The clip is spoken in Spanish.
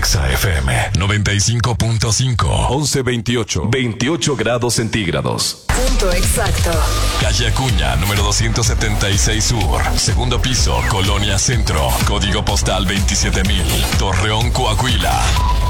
Exa FM 95.5. 11:28. 28 grados centígrados. Punto exacto. Calle Acuña, número 276 Sur. Segundo piso, Colonia Centro. Código postal 27,000. Torreón, Coahuila.